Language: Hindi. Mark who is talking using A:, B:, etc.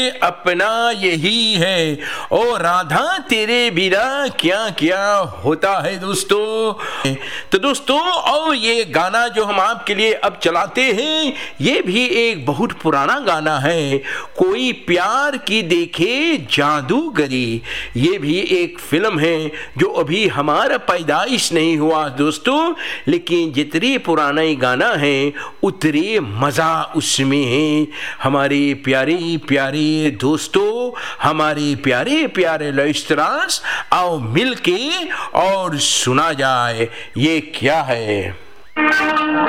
A: अपना यही है और राधा तेरे बिना क्या क्या होता है दोस्तों। तो दोस्तों और ये गाना जो हम आपके लिए अब चलाते हैं ये भी एक बहुत पुराना गाना है, कोई प्यार की देखे जादूगरी। ये भी एक फिल्म है जो अभी हमारा पैदाइश नहीं हुआ दोस्तों, लेकिन जितनी पुराना ये गाना है उतने मज़ा उसमें है। हमारे प्यारे प्यारे दोस्तों, हमारे प्यारे प्यारे लिसनर्स, आओ मिलके और सुना जाए ये क्या है।